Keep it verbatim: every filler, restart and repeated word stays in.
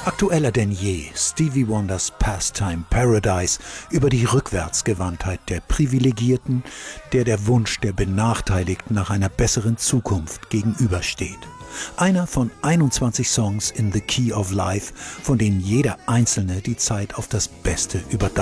Aktueller denn je, Stevie Wonders Pastime Paradise über die Rückwärtsgewandtheit der Privilegierten, der der Wunsch der Benachteiligten nach einer besseren Zukunft gegenübersteht. Einer von einundzwanzig Songs in The Key of Life, von denen jeder einzelne die Zeit auf das Beste überdauert.